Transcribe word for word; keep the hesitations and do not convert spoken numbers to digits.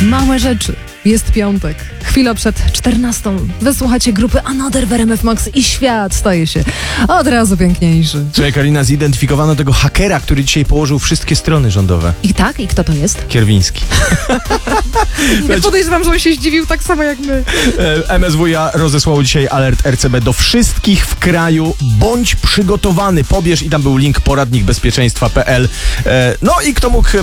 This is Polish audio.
Małe rzeczy. Jest piątek. Chwila przed czternastą. Wysłuchacie grupy Another w R M F Max i świat staje się od razu piękniejszy. Słuchaj, Karolina, zidentyfikowano tego hakera, który dzisiaj położył wszystkie strony rządowe. I tak? I kto to jest? Kierwiński. Ja podejrzewam, że on się zdziwił tak samo jak my. M S W ja rozesłało dzisiaj alert R C B do wszystkich w kraju. Bądź przygotowany. Pobierz i tam był link poradnik bezpieczeństwa kropka p l. No i kto mógł